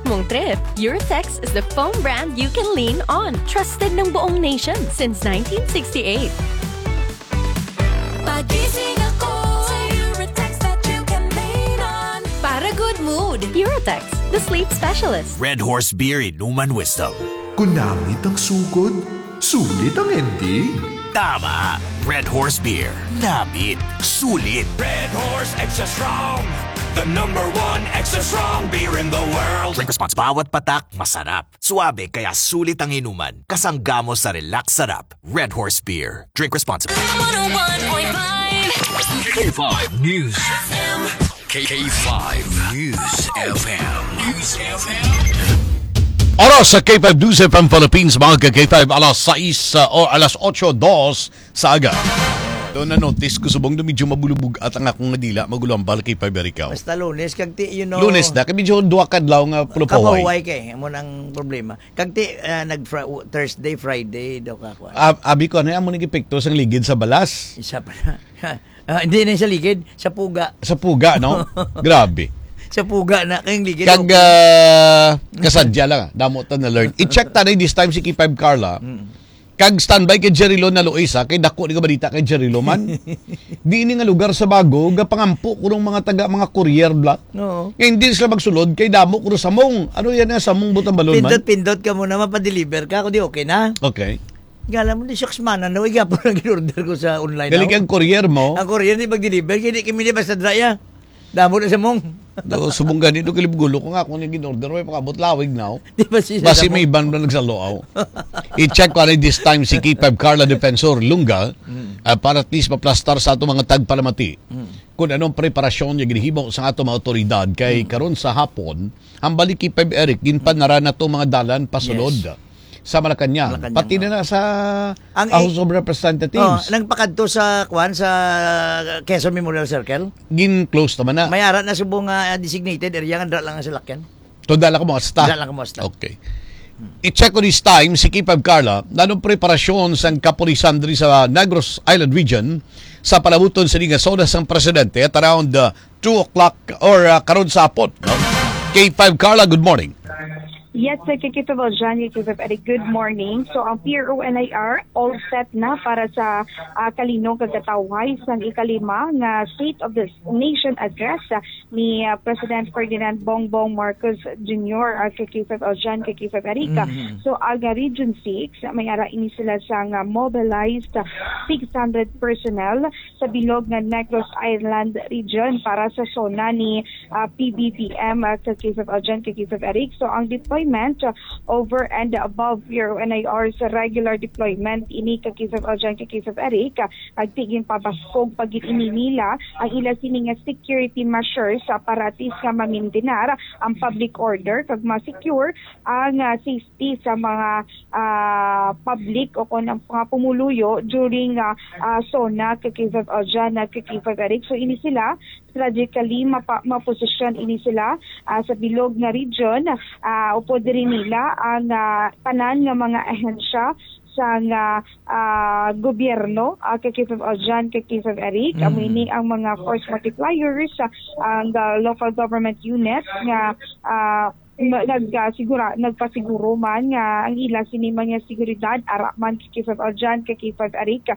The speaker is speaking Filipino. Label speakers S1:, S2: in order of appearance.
S1: balak mong trip, Eurotex is the foam brand you can lean on. Trusted ng buong nation since 1968.
S2: Pagising ako sa Eurotex that you can lean on.
S1: Para good mood, Eurotex, the sleep specialist.
S3: Red Horse Beer Inuman Wisdom.
S4: Kunamit ang sugod, sulit ang ending.
S3: Tama! Red Horse Beer. Namit. Sulit.
S5: Red Horse Extra Strong, the #1 extra strong beer in the world.
S3: Drink responsible. Bawat patak, masarap. Suabe, kaya sulit ang inuman. Kasangga mo sa relax sarap. Red Horse Beer. Drink responsibly.
S2: 101.5
S6: K5 News FM. K5 News FM. News FM.
S7: Oras sa K5 News FM Philippines, mga ka-K5, alas 6 o alas 8:02 sa aga. Doon na-notice ko subong na medyo mabulubog at ang akong nadila magulambal K5 Erikaw.
S8: Basta Lunes, kagti,
S7: Lunes na, kaya medyo duwakadlaw nga pulupaway.
S8: Kapahuay kay, mo nang problema. Kagti, Thursday, Friday, daw ka.
S7: Abi ko, ano yung nag-epekto sa ligid sa balas?
S8: Isa pa na. Hindi na sa ligid, sa puga.
S7: Sa puga, no? Grabe.
S8: Sa puga na, kayong ligid.
S7: Kag kasadya lang, damotan na learn. I-check tanay this time si K5 Carla. Kag standby kay Jerry Lo na Luisa, kay dako ni ka balita kay Jerry Lo man. Di ini nga lugar sa bago, gapangampo kurong mga courier block.
S8: No.
S7: Kaya hindi sila magsulod, kay damo kuro samong. Ano yan nga, samong butang balon man?
S8: Pindot ka muna, mapadeliver ka, kung di okay na.
S7: Okay.
S8: Gala mo, di shucks man, ano, iga po nang in-order ko sa online.
S7: Galing ang courier mo.
S8: Ang courier di mag-deliver, hindi kami di basta draya. Damo na sa mong.
S7: Subong ganito, kalibugulo ko nga kung yung in-order, may pakabot lawig now.
S8: Di ba siya
S7: Basi may iban na nagsaloaw. I-check pa rin this time si K5 Carla Defensor Lunga para at least maplastar sa ato mga tagpalamati. Kung anong preparasyon yung ginihimo sa ato mga otoridad kay karon sa hapon, ang balik K5 Eric, ginpanara na itong mga dalan pasulod. Yes. Sa Malacanang. Pati na sa House of Representatives.
S8: Nagpakadto sa Quezon Memorial Circle.
S7: Gin-close naman na.
S8: May ara na subong designated area, nga lang ang salakyan.
S7: To dala ka mo asta.
S8: Dala ka mo asta.
S7: Okay. I-check ko this time si K5 Carla nanong preparasyon sa kapulisan diri sa Negros Island region sa palabuton sa lingasoda sang presidente at around 2 o'clock or karon sa hapon. No? K5 Carla, good morning.
S9: Yes, Sir Kikito Johnny, good morning. So, ang PRO-NIR all set na para sa kalinong kagataway sa ikalima na State of the Nation address ni President Ferdinand Bongbong Marcos Jr. Kikito John Kikito Erika. So, aga Region 6, may ara ini sila sang mobilized 600 personnel sa bilog ng Negros Island region para sa zona ni PBBM Kikito John Kikito Erika. So, ang deployment over and above your NIR's regular deployment ini kakisap Aljan kakisap Eric agtigin pabaskog pag-ininila ang ila sining security measures para atis nga mamintinar ang public order kag ma-secure ang safety sa mga public o kon ang mga pumuluyo during zona kakisap Aljan kakisap Eric. So ini sila strategically maposisyon ini sila sa bilog na region upo diri nila ang tanan nga mga ahensya sa gobyerno kakisap Aljan kakisap Eric meaning ang mga force multipliers ang local government units nga nagpasiguro man nga ang ila sini mga seguridad ara man kakisap Aljan kakisap Eric